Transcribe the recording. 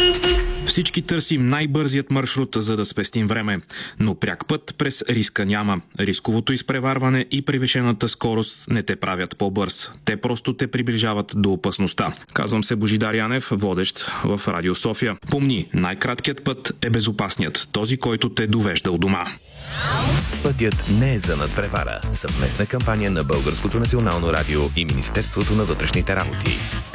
Всички търсим най-бързият маршрут, за да спестим време, но пряк път през риска няма. Рисковото изпреварване и превишената скорост не те правят по-бърз. Те просто те приближават до опасността. Казвам се Божидар Янев, водещ в Радио София. Помни, най-краткият път е безопасният, този, който те довежда у дома. Пътят не е за надпревара. Съвместна кампания на Българското национално радио и Министерството на вътрешните работи.